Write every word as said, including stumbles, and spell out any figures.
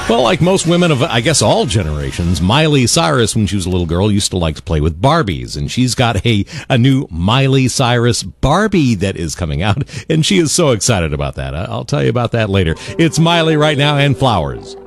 Well, like most women of, I guess, all generations, Miley Cyrus, when she was a little girl, used to like to play with Barbies. And she's got a, a new Miley Cyrus Barbie that is coming out. And she is so excited about that. I'll tell you about that later. It's Miley right now and Flowers.